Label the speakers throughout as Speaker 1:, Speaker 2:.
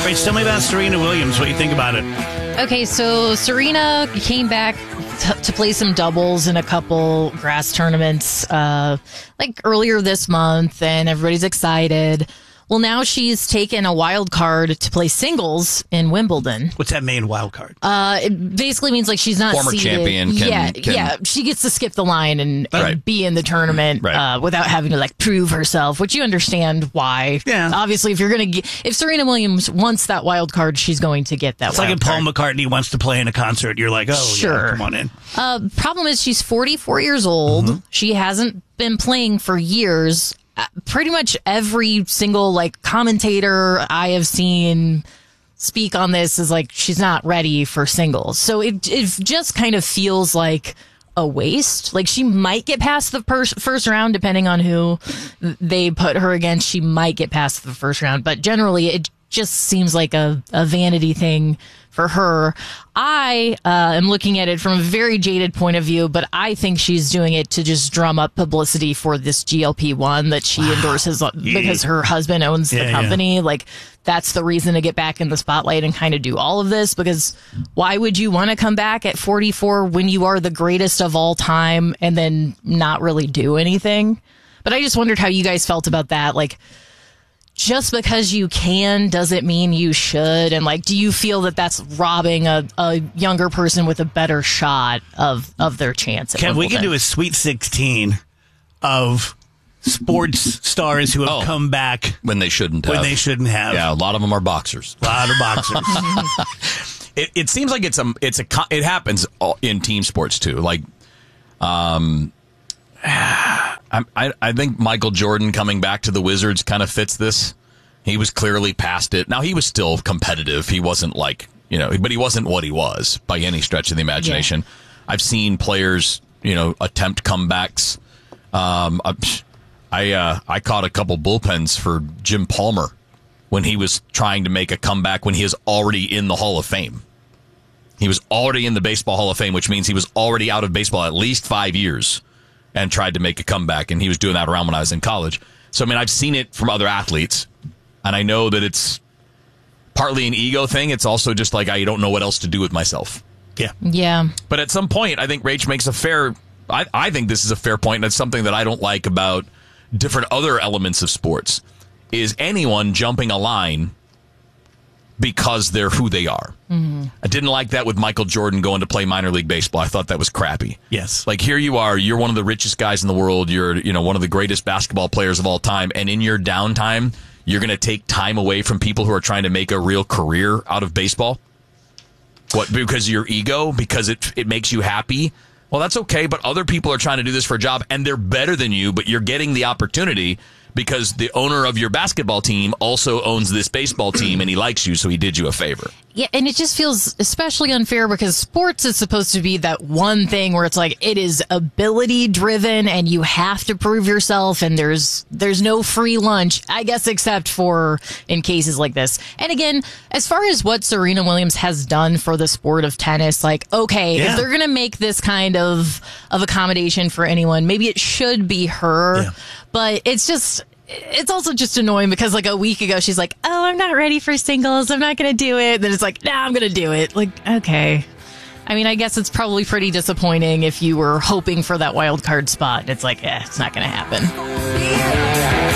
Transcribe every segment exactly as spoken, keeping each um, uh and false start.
Speaker 1: Rach, tell me about Serena Williams. What do you think about it?
Speaker 2: Okay, so Serena came back t- to play some doubles in a couple grass tournaments uh, like earlier this month, and everybody's excited. Well, now she's taken a wild card to play singles in Wimbledon.
Speaker 1: What's that mean, wild card?
Speaker 2: Uh, it basically means like she's not
Speaker 3: Former
Speaker 2: seeded.
Speaker 3: champion can-
Speaker 2: yeah,
Speaker 3: can-
Speaker 2: yeah. She gets to skip the line and, and
Speaker 3: Right.
Speaker 2: be in the tournament
Speaker 3: Right.
Speaker 2: uh, without having to like prove herself, which you understand why.
Speaker 1: Yeah.
Speaker 2: Obviously, if you're gonna get, if Serena Williams wants that wild card, she's going to get that.
Speaker 1: It's like
Speaker 2: wild
Speaker 1: if Paul
Speaker 2: card.
Speaker 1: McCartney wants to play in a concert. You're like, oh,
Speaker 2: Sure.
Speaker 1: yeah, come on in.
Speaker 2: Uh, problem is she's forty-four years old.
Speaker 1: Mm-hmm.
Speaker 2: She hasn't been playing for years. Uh, pretty much every single like commentator I have seen speak on this is like she's not ready for singles. So it it just kind of feels like a waste. Like she might get past the pers- first round depending on who they put her against. She might get past the first round, but generally it just seems like a, a vanity thing for her. I uh, am looking at it from a very jaded point of view, but I think she's doing it to just drum up publicity for this G L P one that she endorses because her husband owns
Speaker 1: Yeah,
Speaker 2: the
Speaker 1: yeah.
Speaker 2: company. Like that's the reason to get back in the spotlight and kind of do all of this, because why would you want to come back at forty-four when you are the greatest of all time and then not really do anything? But I just wondered how you guys felt about that. Like, just because you can doesn't mean you should. And like, do you feel that that's robbing a, a younger person with a better shot of, of their chance? At
Speaker 1: Kev, we
Speaker 2: Wimbledon?
Speaker 1: can do a Sweet sixteen of sports stars who have
Speaker 3: Oh.
Speaker 1: come back
Speaker 3: When they shouldn't have.
Speaker 1: when they shouldn't have.
Speaker 3: Yeah, a lot of them are boxers.
Speaker 1: A lot of boxers.
Speaker 3: It, it seems like it's a it's a co- it happens all- in team sports too. Like, um, I I, I think Michael Jordan coming back to the Wizards kind of fits this. He was clearly past it. Now he was still competitive. He wasn't like you know, but he wasn't what he was by any stretch of the imagination. Yeah. I've seen players you know attempt comebacks. Um, I I, uh, I caught a couple bullpens for Jim Palmer when he was trying to make a comeback when he was already in the Hall of Fame. He was already in the Baseball Hall of Fame, which means he was already out of baseball at least five years and tried to make a comeback, and he was doing that around when I was in college. So, I mean, I've seen it from other athletes, and I know that it's partly an ego thing. It's also just like I don't know what else to do with myself.
Speaker 1: Yeah.
Speaker 2: Yeah.
Speaker 3: But at some point, I think Rach makes a fair... I, I think this is a fair point, and it's something that I don't like about different other elements of sports, is anyone jumping a line because they're who they are. Mm-hmm. I didn't like that with Michael Jordan going to play minor league baseball. I thought that was crappy.
Speaker 1: Yes.
Speaker 3: Like, here you are, you're one of the richest guys in the world, you're you know one of the greatest basketball players of all time, and in your downtime, you're going to take time away from people who are trying to make a real career out of baseball? What, because of your ego? Because it it makes you happy? Well, that's okay, but other people are trying to do this for a job, and they're better than you, but you're getting the opportunity because the owner of your basketball team also owns this baseball team, and he likes you, so he did you a favor.
Speaker 2: Yeah, and it just feels especially unfair because sports is supposed to be that one thing where it's like it is ability driven and you have to prove yourself, and there's there's no free lunch, I guess, except for in cases like this. And again, as far as what Serena Williams has done for the sport of tennis, like, okay,
Speaker 1: Yeah.
Speaker 2: if they're going to make this kind of of accommodation for anyone, maybe it should be her.
Speaker 1: Yeah.
Speaker 2: But it's just, it's also just annoying because like a week ago, she's like, oh, I'm not ready for singles. I'm not going to do it. Then it's like, nah, I'm going to do it. Like, okay. I mean, I guess it's probably pretty disappointing if you were hoping for that wild card spot. And it's like, eh, it's not going to happen.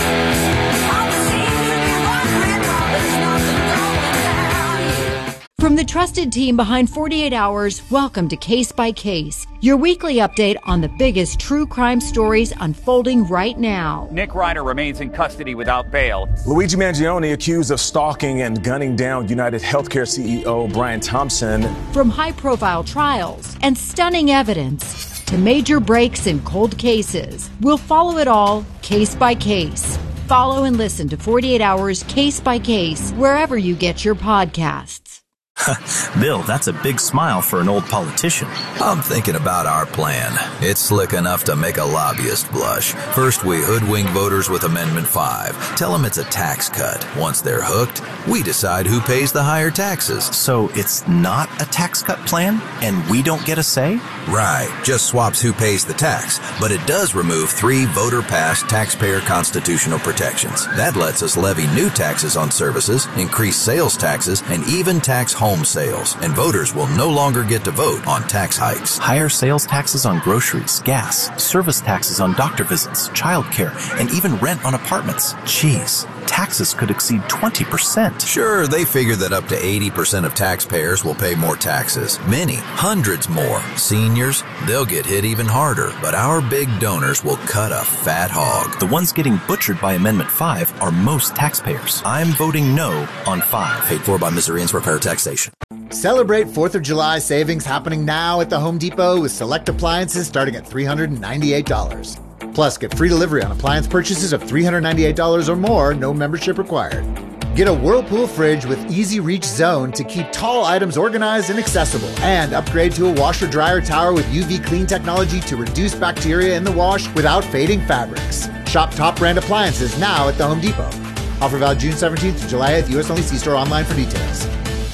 Speaker 4: From the trusted team behind forty-eight hours, welcome to Case by Case, your weekly update on the biggest true crime stories unfolding right now.
Speaker 5: Nick Reiner remains in custody without bail.
Speaker 6: Luigi Mangione accused of stalking and gunning down United Healthcare C E O Brian Thompson.
Speaker 4: From high-profile trials and stunning evidence to major breaks in cold cases, we'll follow it all case by case. Follow and listen to forty-eight hours Case by Case wherever you get your podcasts.
Speaker 7: Bill, that's a big smile for an old politician.
Speaker 8: I'm thinking about our plan. It's slick enough to make a lobbyist blush. First, we hoodwink voters with Amendment five. Tell them it's a tax cut. Once they're hooked, We decide who pays the higher taxes.
Speaker 7: So it's not a tax cut plan, and we don't get a say?
Speaker 8: Right, just swaps who pays the tax, but it does remove three voter-passed taxpayer constitutional protections. That lets us levy new taxes on services, increase sales taxes, and even tax home sales. And voters will no longer get to vote on tax hikes.
Speaker 7: Higher sales taxes on groceries, gas, service taxes on doctor visits, childcare, and even rent on apartments. Jeez, taxes could exceed twenty percent.
Speaker 8: Sure, they figure that up to eighty percent of taxpayers will pay more taxes. Many, hundreds more. Seniors, they'll get hit even harder. But our big donors will cut a fat hog.
Speaker 7: The ones getting butchered by Amendment five are most taxpayers. I'm voting no on five.
Speaker 8: Paid for by Missourians for fair taxation.
Speaker 9: Celebrate fourth of July savings happening now at the Home Depot with select appliances starting at three hundred ninety-eight dollars. Plus, get free delivery on appliance purchases of three hundred ninety-eight dollars or more, no membership required. Get a Whirlpool fridge with Easy Reach Zone to keep tall items organized and accessible. And upgrade to a washer-dryer tower with U V clean technology to reduce bacteria in the wash without fading fabrics. Shop top brand appliances now at the Home Depot. Offer valid June seventeenth to July eighth, U S only. See store online for details.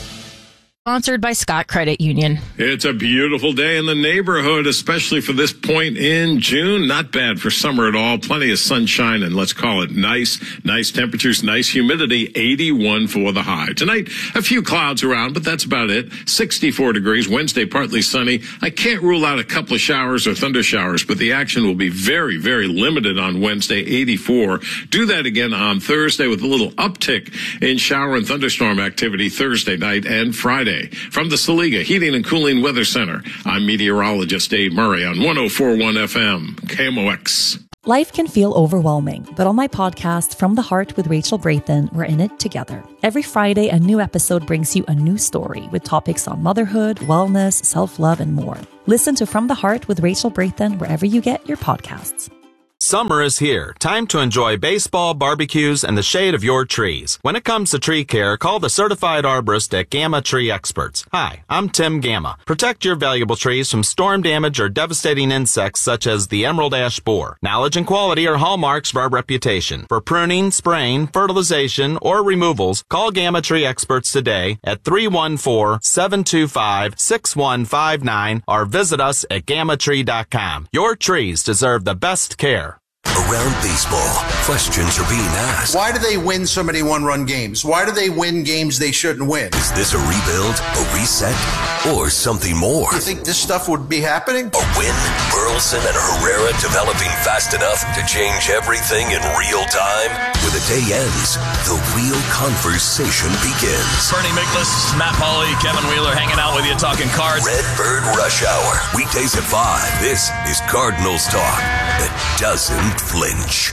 Speaker 2: Sponsored by Scott Credit Union.
Speaker 10: It's a beautiful day in the neighborhood, especially for this point in June. Not bad for summer at all. Plenty of sunshine and let's call it nice. Nice temperatures, nice humidity, eighty-one for the high. Tonight, a few clouds around, but that's about it. sixty-four degrees. Wednesday, partly sunny. I can't rule out a couple of showers or thunder showers, but the action will be very, very limited on Wednesday, eighty-four. Do that again on Thursday with a little uptick in shower and thunderstorm activity Thursday night and Friday. From the Saliga Heating and Cooling Weather Center, I'm meteorologist Dave Murray on one oh four point one F M, K M O X.
Speaker 11: Life can feel overwhelming, but on my podcast, From the Heart with Rachel Braithen, we're in it together. Every Friday, a new episode brings you a new story with topics on motherhood, wellness, self-love, and more. Listen to From the Heart with Rachel Braithen wherever you get your podcasts.
Speaker 12: Summer is here. Time to enjoy baseball, barbecues, and the shade of your trees. When it comes to tree care, call the certified arborist at Gamma Tree Experts. Hi, I'm Tim Gamma. Protect your valuable trees from storm damage or devastating insects such as the emerald ash borer. Knowledge and quality are hallmarks of our reputation. For pruning, spraying, fertilization, or removals, call Gamma Tree Experts today at three one four, seven two five, six one five nine or visit us at gamma tree dot com. Your trees deserve the best care.
Speaker 13: Around baseball, questions are being asked.
Speaker 14: Why do they win so many one-run games? Why do they win games they shouldn't win?
Speaker 13: Is this a rebuild, a reset, or something more?
Speaker 14: You think this stuff would be happening?
Speaker 13: A win? Burleson and Herrera developing fast enough to change everything in real time? When the day ends, the real conversation begins.
Speaker 3: Bernie Miklasz, Matt Pauley, Kevin Wheeler hanging out with you talking cards.
Speaker 13: Redbird Rush Hour, weekdays at five. This is Cardinals talk that doesn't flinch.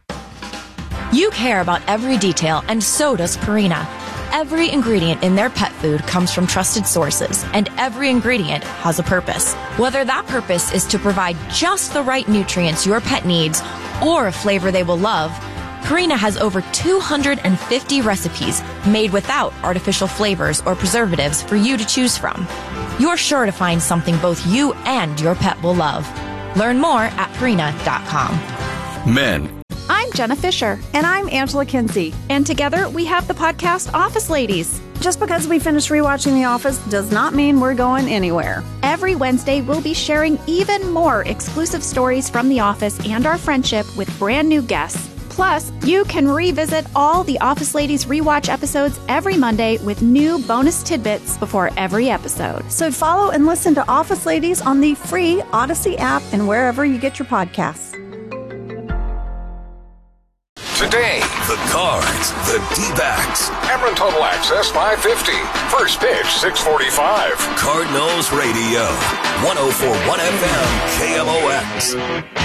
Speaker 15: You care about every detail, and so does Purina. Every ingredient in their pet food comes from trusted sources, and every ingredient has a purpose. Whether that purpose is to provide just the right nutrients your pet needs or a flavor they will love, Purina has over two hundred fifty recipes made without artificial flavors or preservatives for you to choose from. You're sure to find something both you and your pet will love. Learn more at Purina dot com.
Speaker 3: Men.
Speaker 16: I'm Jenna Fisher.
Speaker 17: And I'm Angela Kinsey.
Speaker 16: And together we have the podcast Office Ladies.
Speaker 17: Just because we finished rewatching The Office does not mean we're going anywhere.
Speaker 16: Every Wednesday, we'll be sharing even more exclusive stories from The Office and our friendship with brand new guests. Plus, you can revisit all the Office Ladies rewatch episodes every Monday with new bonus tidbits before every episode.
Speaker 17: So follow and listen to Office Ladies on the free Odyssey app and wherever you get your podcasts.
Speaker 13: Today, the Cards, the D-backs.
Speaker 18: Cameron Total Access five fifty. First pitch six forty-five.
Speaker 13: Cardinals Radio, one oh four point one F M, K M O X.